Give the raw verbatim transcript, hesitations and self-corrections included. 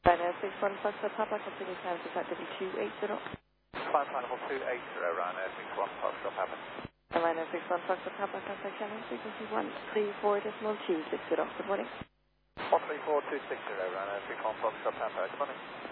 Ryanair six one Foxtrot Papa, continue time to flight W two eight zero. Flight level two eight zero, Ryanair six one Foxtrot Papa. Ryanair six one Foxtrot Papa, contact channel frequency one three four decimal two six zero. Good morning. one three four two six zero, Ryanair six one Foxtrot Papa. Good morning.